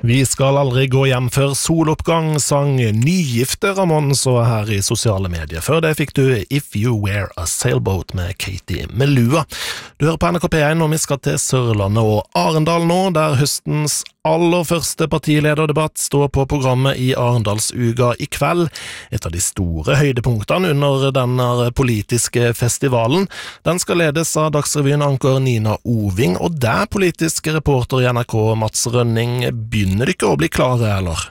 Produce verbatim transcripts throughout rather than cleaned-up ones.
Vi skal aldri gå hjem før soloppgang, sang nygifte Ramon så her i sosiale medier. Før det fikk du If You Wear a Sailboat med Katie Melua. Du hører på N R K P én, og vi skal til Sørlandet og Arendal nå, der høstens aller første partilederdebatt står på programmet i Arendalsuka i kveld. Et av de store høydepunktene under denne politiske festivalen. Den skal ledes av Dagsrevyen-anker Nina Oving, og der politiske reporter i N R K Mats Rønning, begynner ikke å bli klare, eller?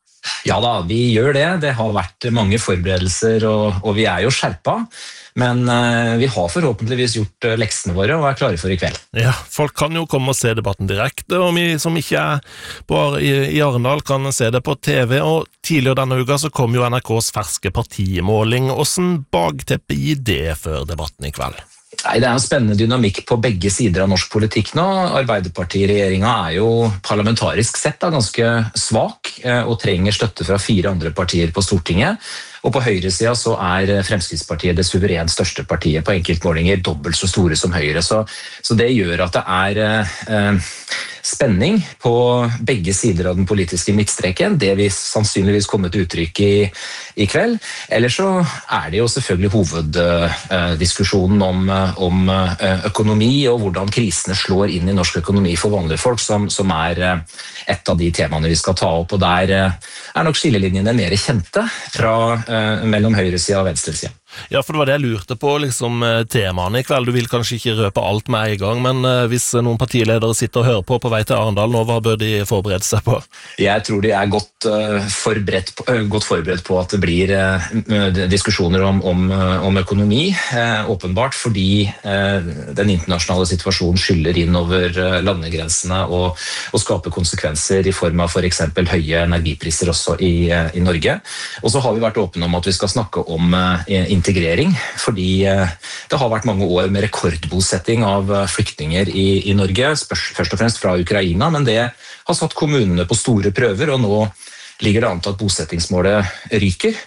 Ja da, vi gjør det. Det har vært mange forberedelser, og, og vi er jo skjerpa. Men uh, vi har forhåpentligvis gjort uh, leksene våre og er klare for i kveld. Ja, folk kan jo komme og se debatten direkte, og vi som ikke er på, i, i Arendal kan se det på T V. Og tidligere denne uka så kom jo N R K's ferske partimåling. Hvordan bakteppe gir det før debatten i kveld? Nei, det er en spennende dynamikk på begge sider av norsk politikk nå. Arbeiderparti-regjeringa er jo parlamentarisk sett da, ganske svak og trenger støtte fra fire andre partier på Stortinget. Og på høyresida så er Fremskrittspartiet det suverent største partiet på enkeltmålinger, dobbelt så store som Høyre. Så, så det gjør at det er eh, spenning på begge sider av den politiske midtstreken. Det vil sannsynligvis komme til uttrykk i, i kveld. Ellers så er det jo selvfølgelig hoveddiskusjonen eh, om, om eh, økonomi og hvordan krisene slår inn i norsk økonomi for vanlige folk, som, som er eh, et av de temaene vi skal ta opp. Og der eh, er nok skillelinjene mer kjente fra mellom høyresida og venstresida. Ja, for det var det jeg lurte på, liksom temaene i kveld. Du vil kanskje ikke røpe alt med en gang, men hvis noen partiledere sitter og hører på på vei til Arendal nå, hva bør de forberede seg på? Jeg tror de er godt, uh, forberedt, på, uh, godt forberedt på at det blir uh, diskusjoner om, om, uh, om økonomi, uh, åpenbart, fordi uh, den internasjonale situasjonen skyller inn over uh, landegrensene og, og skaper konsekvenser i form av for eksempel høye energipriser også i, uh, i Norge. Og så har vi vært åpne om at vi skal snakke om uh, integrering, fordi uh, det har vært mange år med rekordbosetting av uh, flyktninger i, i Norge, spørs, først og fremst fra Ukraina, men det har satt kommunene på store prøver, og nå ligger det an til at bosettingsmålet ryker.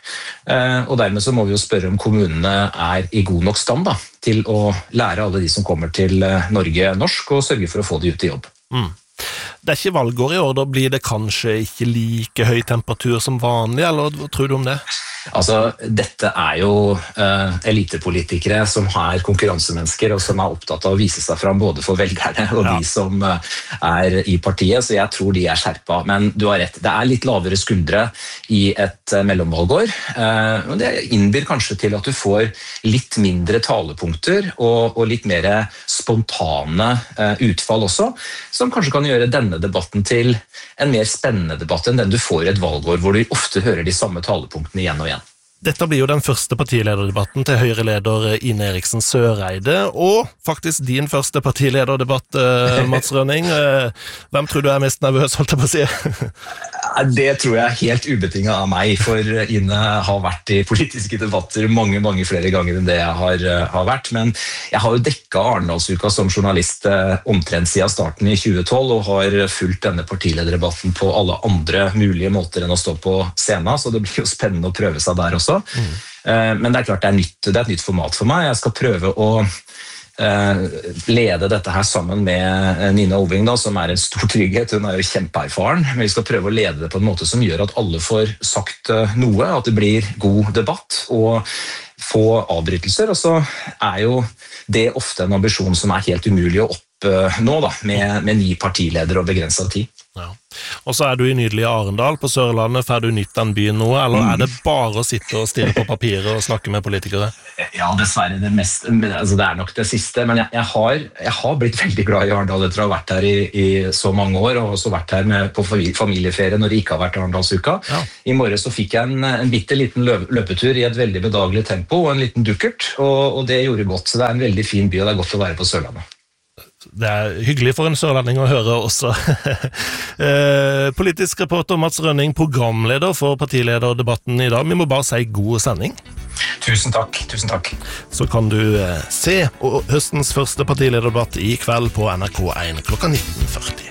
Og dermed så må vi jo spørre om kommunene er i god nok stand da, til å lære alle de som kommer til Norge norsk, og sørge for å få de ut i jobb. Mm. Det er ikke valgår i år, da blir det kanskje ikke like høy temperatur som vanlig, eller hva tror du om det? Altså, dette er jo uh, elitepolitikere som er konkurransemennesker og som er opptatt av å vise seg fram både for velgerne og ja. de som uh, er i partiet, så jeg tror de er skjerpa. Men du har rett, det er litt lavere skuldre i et uh, mellomvalgår, uh, og det innbyr kanskje til at du får litt mindre talepunkter og, og litt mer spontane uh, utfall også, som kanskje kan gjøre denne debatten til en mer spennende debatt enn den du får i et valgår, hvor du ofte hører de samme talepunktene igjen og igjen. Dette blir jo den første partilederdebatten til Høyre-leder Ine Eriksen Søreide, og faktisk din første partilederdebatt, Mats Rønning. Hvem tror du er mest nervøs, holdt jeg på å si? Det tror jeg er helt ubetinget av meg, for Ine har vært i politiske debatter mange, mange flere ganger enn det jeg har, har vært. Men jeg har jo dekket Arendalsuka som journalist omtrent siden starten i tjue tolv, og har fulgt denne partilederdebatten på alle andre mulige måter enn å stå på scenen, så det blir jo spennende å prøve seg der også. Mm. Men det er klart det er, nytt, det er et nytt format for meg. Jeg skal prøve å lede dette her sammen med Nina Oving, da, som er en stor trygghet. Hun er jo kjempeerfaren, men vi skal prøve å lede det på en måte som gjør at alle får sagt noe, at det blir god debatt og få avbrytelser. Og så er jo det ofte en ambisjon som er helt umulig å oppnå da, med, med ny partileder og begrenset tid. Ja. Og så er du i nydelige Arendal på Sørlandet. Får du nytt den byen nå, eller er det bare å sitte og stirre på papiret og snakke med politikere? Ja, dessverre det mest, altså det er nok det siste, men jeg, jeg, har, jeg har blitt veldig glad i Arendal etter å ha vært her i, i så mange år, og også vært her med, på familieferie når det ikke har vært Arendalsuka. Ja. I morgen så fikk jeg en, en bitte liten løp, løpetur i et veldig bedagelig tempo og en liten dukkert, og, og det gjorde godt, så det er en veldig fin by, og det er godt å være på Sørlandet. Det er hyggelig for en sørlanding å høre også. Politisk reporter Mats Rønning, programleder for partilederdebatten i dag. Vi må bare si god sending. Tusen takk, tusen takk. Så kan du se høstens første partilederdebatt i kveld på N R K én klokka nitten førti.